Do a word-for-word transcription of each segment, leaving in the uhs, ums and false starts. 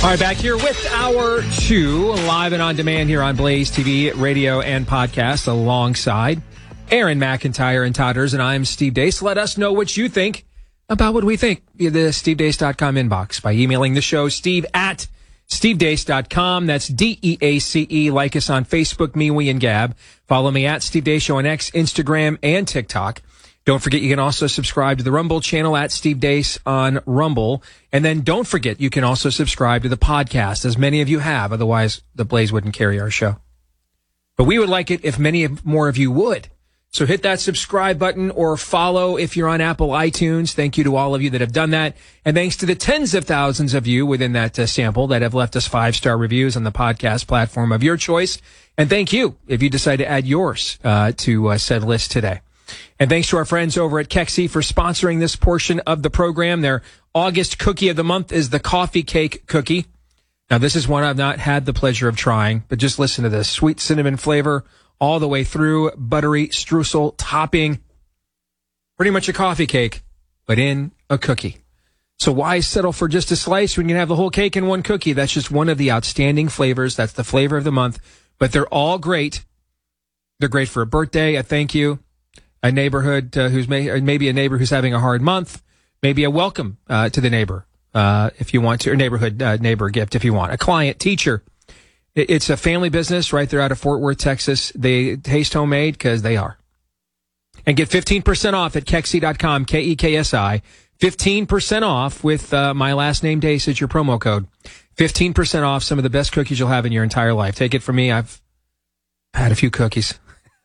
All right, back here with Hour two, live and on demand here on Blaze T V, radio, and podcast, alongside Aaron McIntyre and Todders, and I'm Steve Deace. Let us know what you think about what we think via the steve deace dot com inbox by emailing the show, steve at steve deace dot com. That's D E A C E. Like us on Facebook, me, we, and Gab. Follow me at Steve Deace Show on X, Instagram, and TikTok. Don't forget, you can also subscribe to the Rumble channel at Steve Deace on Rumble. And then don't forget, you can also subscribe to the podcast, as many of you have. Otherwise, the Blaze wouldn't carry our show. But we would like it if many more of you would. So hit that subscribe button or follow if you're on Apple iTunes. Thank you to all of you that have done that. And thanks to the tens of thousands of you within that uh, sample that have left us five-star reviews on the podcast platform of your choice. And thank you if you decide to add yours uh, to uh, said list today. And thanks to our friends over at Kexi for sponsoring this portion of the program. Their August cookie of the month is the coffee cake cookie. Now, this is one I've not had the pleasure of trying, but just listen to this. Sweet cinnamon flavor all the way through, buttery streusel topping. Pretty much a coffee cake, but in a cookie. So why settle for just a slice when you can have the whole cake in one cookie? That's just one of the outstanding flavors. That's the flavor of the month. But they're all great. They're great for a birthday, a thank you, a neighborhood uh, who's may, or maybe a neighbor who's having a hard month, maybe a welcome uh, to the neighbor uh, if you want to, or neighborhood uh, neighbor gift if you want, a client, teacher. It, it's a family business right there out of Fort Worth, Texas. They taste homemade because they are. And get fifteen percent off at Kexi dot com, K E K S I. fifteen percent off with uh, my last name, Deace, is your promo code. fifteen percent off some of the best cookies you'll have in your entire life. Take it from me. I've had a few cookies.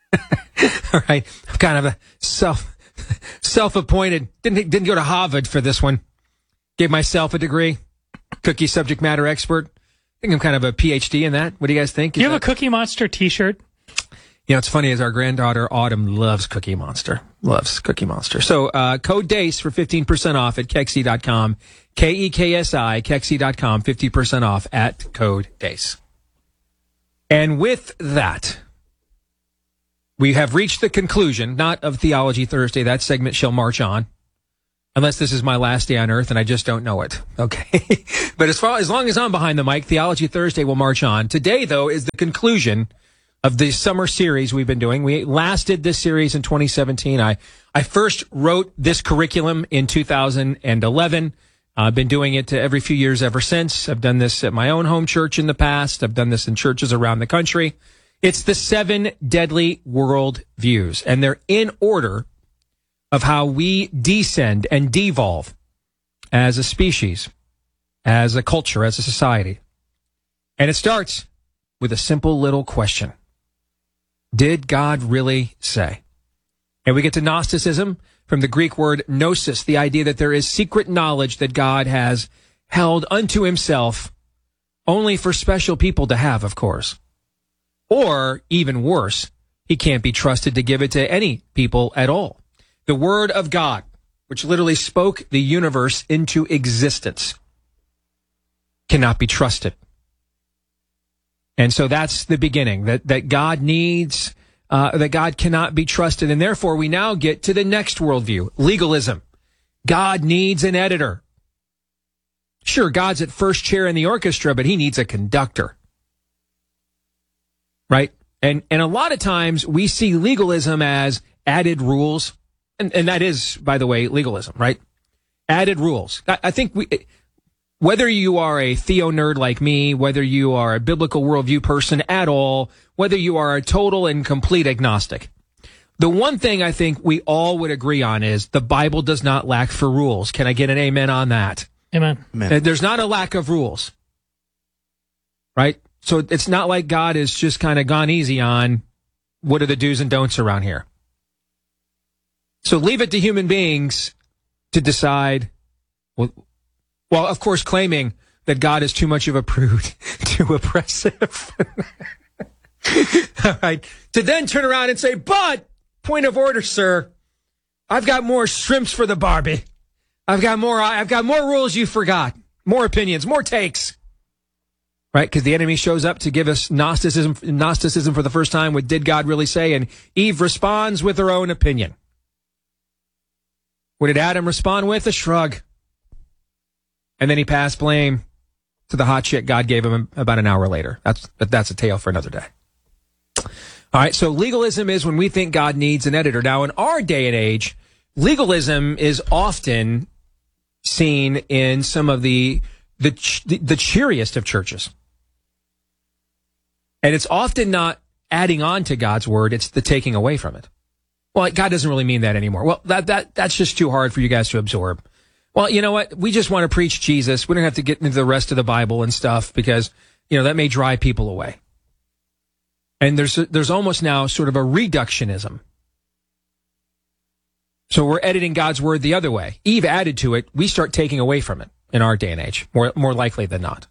All right. I'm kind of a self, self-appointed. Didn't, didn't go to Harvard for this one. Gave myself a degree. Cookie subject matter expert. I think I'm kind of a P H D in that. What do you guys think? Do you Is have that... a Cookie Monster t-shirt? You know, it's funny is our granddaughter Autumn loves Cookie Monster. Loves Cookie Monster. So, uh, code DEACE for fifteen percent off at Kexi dot com. K E K S I, Kexi dot com, fifty percent off at code DEACE. And with that, we have reached the conclusion, not of Theology Thursday. That segment shall march on. Unless this is my last day on earth and I just don't know it. Okay. But as far as long as I'm behind the mic, Theology Thursday will march on. Today, though, is the conclusion of the summer series we've been doing. We last did this series in twenty seventeen. I, I first wrote this curriculum in two thousand eleven. I've been doing it every few years ever since. I've done this at my own home church in the past. I've done this in churches around the country. It's the seven deadly world views, and they're in order of how we descend and devolve as a species, as a culture, as a society. And it starts with a simple little question. Did God really say? And we get to Gnosticism from the Greek word gnosis, the idea that there is secret knowledge that God has held unto himself only for special people to have, of course. Or, even worse, he can't be trusted to give it to any people at all. The Word of God, which literally spoke the universe into existence, cannot be trusted. And so that's the beginning, that, that God needs, uh, that God cannot be trusted. And therefore, we now get to the next worldview, legalism. God needs an editor. Sure, God's at first chair in the orchestra, but he needs a conductor. Right? And and a lot of times we see legalism as added rules. And, and that is, by the way, legalism, right? Added rules. I, I think we, whether you are a theo nerd like me, whether you are a biblical worldview person at all, whether you are a total and complete agnostic, the one thing I think we all would agree on is the Bible does not lack for rules. Can I get an amen on that? Amen. Amen. There's not a lack of rules, right? So it's not like God has just kind of gone easy on what are the do's and don'ts around here. So leave it to human beings to decide, well, well, of course, claiming that God is too much of a prude, too oppressive. All right. To then turn around and say, but, point of order, sir, I've got more shrimps for the Barbie. I've got more, I've got more rules you forgot. More opinions, more takes. Right? Because the enemy shows up to give us Gnosticism, Gnosticism for the first time with Did God Really Say? And Eve responds with her own opinion. What did Adam respond with? A shrug. And then he passed blame to the hot chick God gave him about an hour later. That's, but that's a tale for another day. All right, so legalism is when we think God needs an editor. Now, in our day and age, legalism is often seen in some of the the the cheeriest of churches. And it's often not adding on to God's word, it's the taking away from it. Well, God doesn't really mean that anymore. Well, that that that's just too hard for you guys to absorb. Well, you know what? We just want to preach Jesus. We don't have to get into the rest of the Bible and stuff because, you know, that may drive people away. And there's there's almost now sort of a reductionism. So we're editing God's word the other way. Eve added to it. We start taking away from it in our day and age, more more likely than not.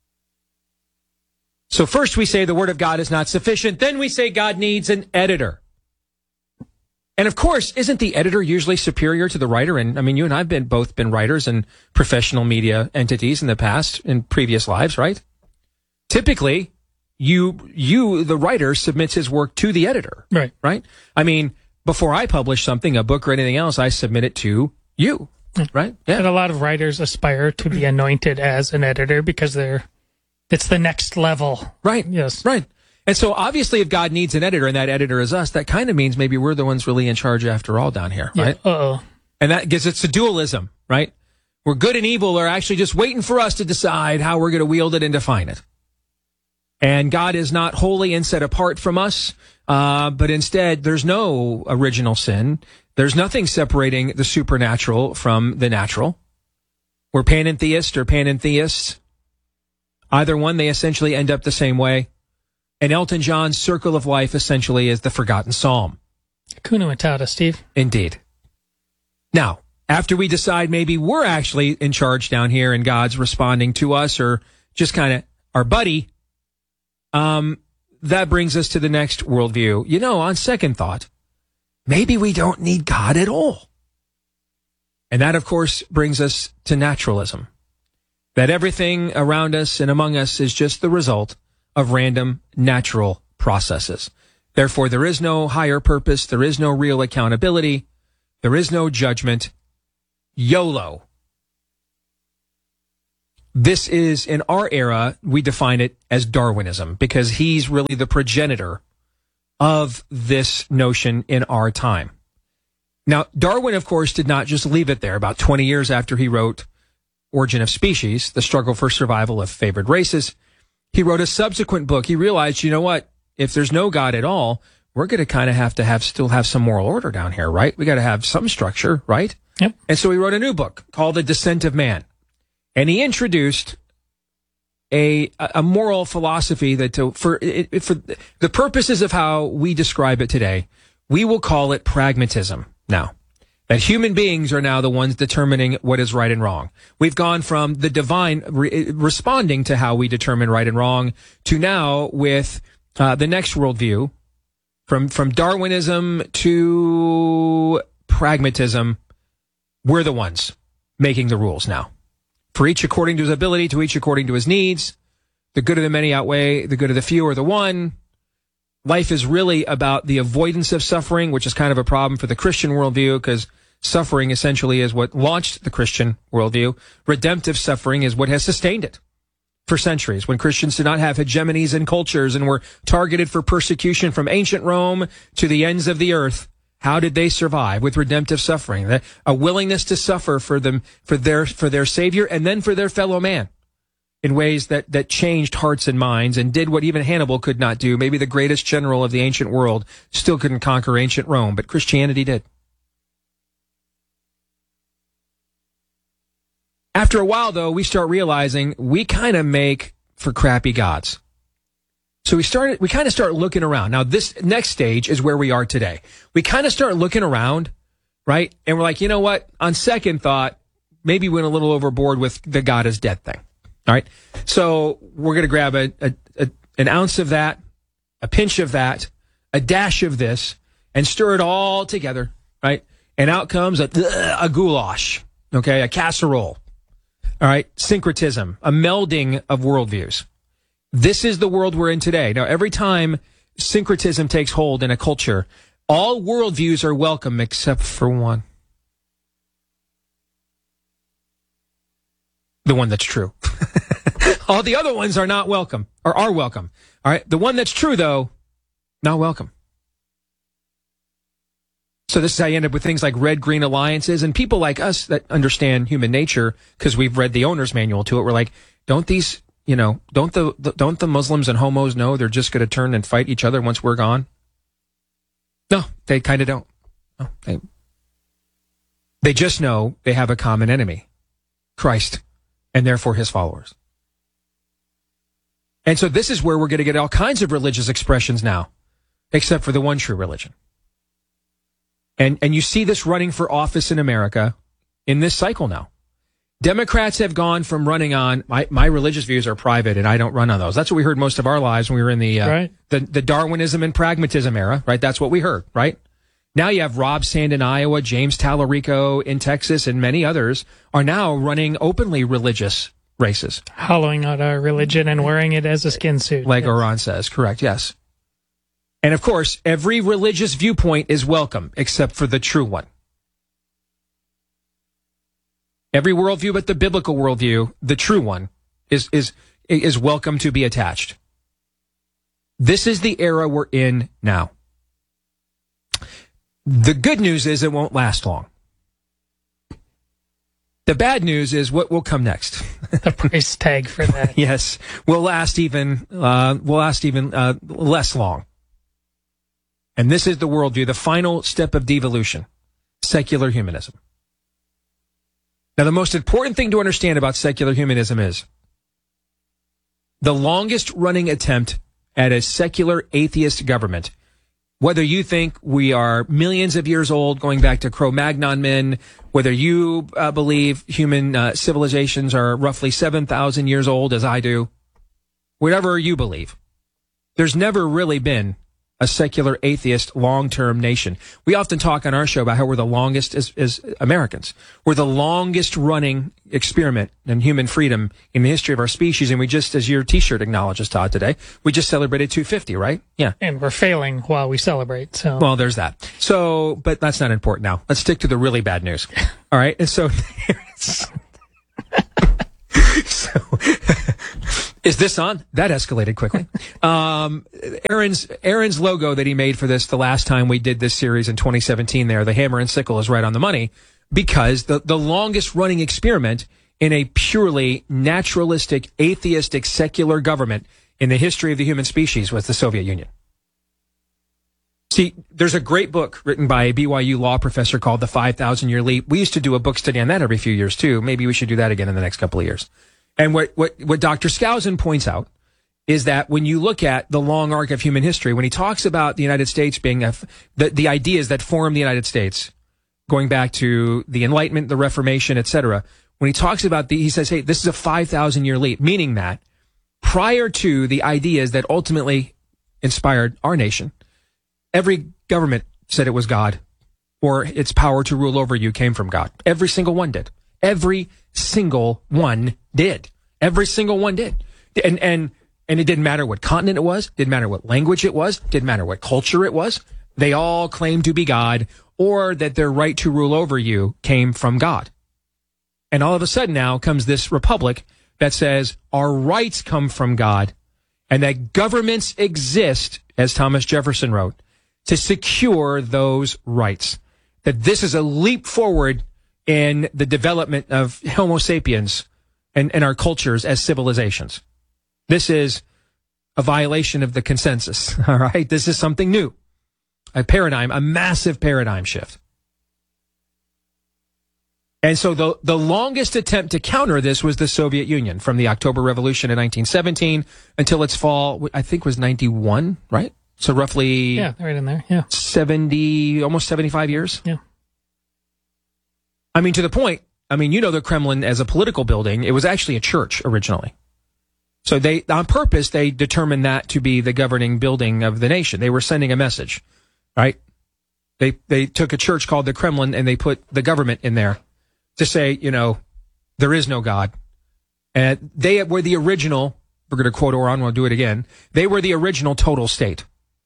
So first we say the word of God is not sufficient. Then we say God needs an editor. And of course, isn't the editor usually superior to the writer? And I mean, you and I have been both been writers in professional media entities in the past, in previous lives, right? Typically, you, you, the writer, submits his work to the editor. Right. Right? I mean, before I publish something, a book or anything else, I submit it to you. Right? Yeah. And a lot of writers aspire to be anointed as an editor because they're, it's the next level. Right. Yes. Right. And so obviously if God needs an editor and that editor is us, that kind of means maybe we're the ones really in charge after all down here, right? Yeah. Uh-oh. And that gives us a dualism, right? Where good and evil are actually just waiting for us to decide how we're going to wield it and define it. And God is not holy and set apart from us, uh, but instead there's no original sin. There's nothing separating the supernatural from the natural. We're panentheist or panentheists. Either one, they essentially end up the same way. And Elton John's Circle of Life essentially is the forgotten psalm. Hakuna Matata, Steve. Indeed. Now, after we decide maybe we're actually in charge down here and God's responding to us or just kind of our buddy, um, that brings us to the next worldview. You know, on second thought, maybe we don't need God at all. And that, of course, brings us to naturalism. That everything around us and among us is just the result of random natural processes. Therefore, there is no higher purpose. There is no real accountability. There is no judgment. YOLO. This is, in our era, we define it as Darwinism because he's really the progenitor of this notion in our time. Now, Darwin, of course, did not just leave it there. About twenty years after he wrote Origin of Species, The Struggle for Survival of Favored Races, he wrote a subsequent book. He realized, you know what? If there's no God at all, we're going to kind of have to have still have some moral order down here, right? We got to have some structure, right? Yep. And so he wrote a new book called The Descent of Man. And he introduced a a moral philosophy that to, for it, for the purposes of how we describe it today, we will call it pragmatism now. That human beings are now the ones determining what is right and wrong. We've gone from the divine re- responding to how we determine right and wrong to now with uh, the next worldview, from from Darwinism to pragmatism, we're the ones making the rules now. For each according to his ability, to each according to his needs. The good of the many outweigh the good of the few or the one. Life is really about the avoidance of suffering, which is kind of a problem for the Christian worldview because suffering essentially is what launched the Christian worldview. Redemptive suffering is what has sustained it for centuries. When Christians did not have hegemonies and cultures and were targeted for persecution from ancient Rome to the ends of the earth, how did they survive? With redemptive suffering, a willingness to suffer for them, for their, for their Savior and then for their fellow man. In ways that, that changed hearts and minds and did what even Hannibal could not do. Maybe the greatest general of the ancient world still couldn't conquer ancient Rome, but Christianity did. After a while, though, we start realizing we kind of make for crappy gods. So we started, we kind of start looking around. Now, this next stage is where we are today. We kind of start looking around, right? And we're like, you know what? On second thought, maybe we went a little overboard with the God is dead thing. All right. So we're going to grab a, a, a an ounce of that, a pinch of that, a dash of this, and stir it all together, right? And out comes a, a goulash, okay, a casserole. All right. Syncretism, a melding of worldviews. This is the world we're in today. Now, every time syncretism takes hold in a culture, all worldviews are welcome except for one. The one that's true. All the other ones are not welcome, or are welcome. All right. The one that's true, though, not welcome. So this is how you end up with things like red-green alliances, and people like us that understand human nature because we've read the owner's manual to it. We're like, don't these, you know, don't the, the don't the Muslims and homos know they're just going to turn and fight each other once we're gone? No, they kind of don't. No, they they just know they have a common enemy, Christ, and therefore his followers. And so this is where we're going to get all kinds of religious expressions now, except for the one true religion. And and you see this running for office in America in this cycle now. Democrats have gone from running on, my, my religious views are private and I don't run on those. That's what we heard most of our lives when we were in the, uh, right. the, the Darwinism and pragmatism era, right? That's what we heard, right? Now you have Rob Sand in Iowa, James Tallarico in Texas, and many others are now running openly religious races. Hollowing out our religion and wearing it as a skin suit. Like yes. Oran says, correct, yes. And of course, every religious viewpoint is welcome except for the true one. Every worldview but the biblical worldview, the true one, is is is welcome to be attached. This is the era we're in now. The good news is it won't last long. The bad news is what will come next. The price tag for that. Yes, will last even uh, will last even uh, less long. And this is the worldview, the final step of devolution, secular humanism. Now, the most important thing to understand about secular humanism is the longest running attempt at a secular atheist government, whether you think we are millions of years old, going back to Cro-Magnon men, whether you uh, believe human uh, civilizations are roughly seven thousand years old, as I do, whatever you believe, there's never really been a secular atheist long-term nation. We often talk on our show about how we're the longest as, as Americans. We're the longest running experiment in human freedom in the history of our species. And we just, as your t-shirt acknowledges, Todd, today, we just celebrated two fifty, right? Yeah. And we're failing while we celebrate. So Well, there's that. So, but that's not important now. Let's stick to the really bad news. All right. And so, so is this on? That escalated quickly. Um, Aaron's, Aaron's logo that he made for this the last time we did this series in twenty seventeen there, the hammer and sickle, is right on the money because the, the longest running experiment in a purely naturalistic, atheistic, secular government in the history of the human species was the Soviet Union. See, there's a great book written by a B Y U law professor called The five thousand Year Leap. We used to do a book study on that every few years too. Maybe we should do that again in the next couple of years. And what, what, what Doctor Skousen points out is that when you look at the long arc of human history, when he talks about the United States being a, the, the ideas that form the United States, going back to the Enlightenment, the Reformation, et cetera, when he talks about the, he says, hey, this is a five thousand year leap, meaning that prior to the ideas that ultimately inspired our nation, every government said it was God or its power to rule over you came from God. Every single one did. Every single one did. Every single one did. And, and, and it didn't matter what continent it was, didn't matter what language it was, didn't matter what culture it was. They all claimed to be God or that their right to rule over you came from God. And all of a sudden now comes this republic that says our rights come from God and that governments exist, as Thomas Jefferson wrote, to secure those rights. That this is a leap forward in the development of Homo sapiens and, and our cultures as civilizations. This is a violation of the consensus, all right? This is something new, a paradigm, a massive paradigm shift. And so the, the longest attempt to counter this was the Soviet Union from the October Revolution in nineteen seventeen until its fall, I think was ninety-one, right? So roughly yeah, right in there, yeah. seventy, almost seventy-five years. Yeah. I mean, to the point, I mean, you know the Kremlin as a political building, it was actually a church originally. So they, on purpose, they determined that to be the governing building of the nation. They were sending a message, right? They, they took a church called the Kremlin and they put the government in there to say, you know, there is no God. And they were the original, we're going to quote Oran, we'll do it again. They were the original total state.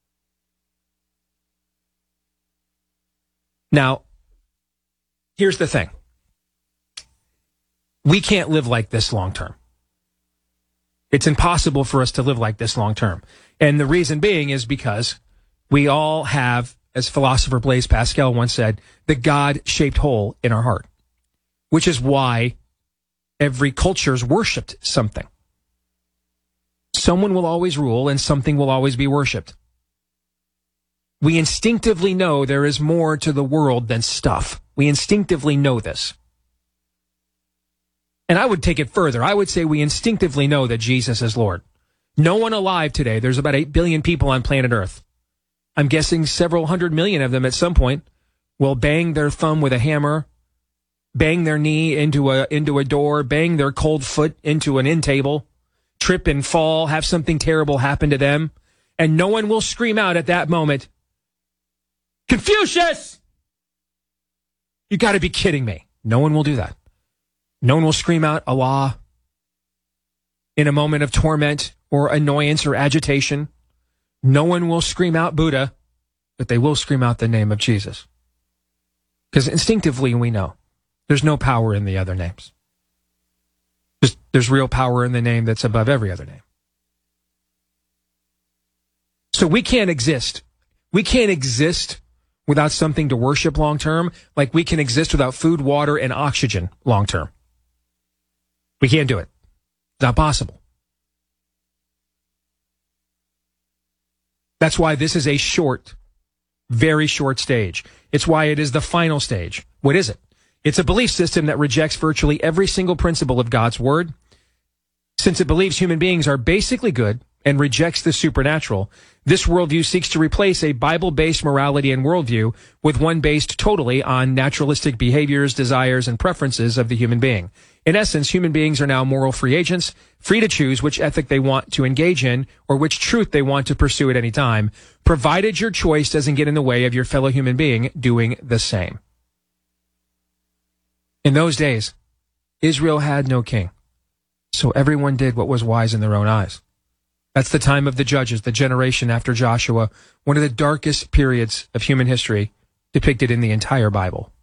Now, here's the thing. We can't live like this long term. It's impossible for us to live like this long term. And the reason being is because we all have, as philosopher Blaise Pascal once said, the God-shaped hole in our heart, which is why every culture's worshipped something. Someone will always rule and something will always be worshipped. We instinctively know there is more to the world than stuff. We instinctively know this. And I would take it further. I would say we instinctively know that Jesus is Lord. No one alive today, there's about eight billion people on planet Earth. I'm guessing several hundred million of them at some point will bang their thumb with a hammer, bang their knee into a into a door, bang their cold foot into an end table, trip and fall, have something terrible happen to them, and no one will scream out at that moment, Confucius! You got to be kidding me. No one will do that. No one will scream out Allah in a moment of torment or annoyance or agitation. No one will scream out Buddha, but they will scream out the name of Jesus. Because instinctively we know there's no power in the other names. There's, there's real power in the name that's above every other name. So we can't exist. We can't exist without something to worship long term, like we can exist without food, water, and oxygen long term. We can't do it. It's not possible. That's why this is a short, very short stage. It's why it is the final stage. What is it? It's a belief system that rejects virtually every single principle of God's word. Since it believes human beings are basically good and rejects the supernatural, this worldview seeks to replace a Bible-based morality and worldview with one based totally on naturalistic behaviors, desires, and preferences of the human being. In essence, human beings are now moral free agents, free to choose which ethic they want to engage in or which truth they want to pursue at any time, provided your choice doesn't get in the way of your fellow human being doing the same. In those days, Israel had no king, so everyone did what was wise in their own eyes. That's the time of the judges, the generation after Joshua, one of the darkest periods of human history depicted in the entire Bible.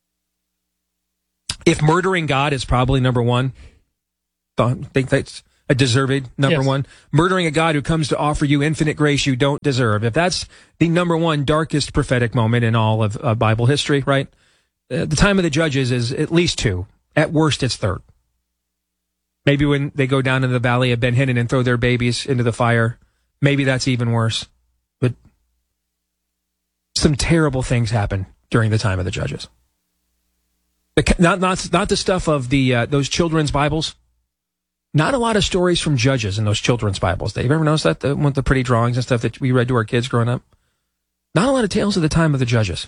If murdering God is probably number one, I think that's a deserved number yes. one. Murdering a God who comes to offer you infinite grace you don't deserve. If that's the number one darkest prophetic moment in all of uh, Bible history, right? Uh, the time of the judges is at least two. At worst, it's third. Maybe when they go down in the valley of Ben Hinnom and throw their babies into the fire, maybe that's even worse. But some terrible things happen during the time of the judges. The, not, not, not the stuff of the uh, those children's Bibles. Not a lot of stories from judges in those children's Bibles. Dave, you ever noticed that? The, with the pretty drawings and stuff that we read to our kids growing up? Not a lot of tales of the time of the judges.